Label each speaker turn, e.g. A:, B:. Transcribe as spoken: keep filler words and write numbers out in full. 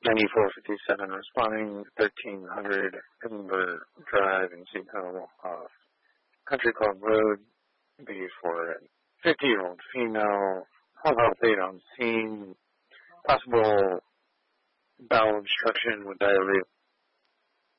A: ninety-four fifty-seven responding, thirteen hundred Edinburgh Drive in Seaco off Country Club Road. Be for a fifty-year-old female, home health aide on scene, possible bowel obstruction with diarrhea.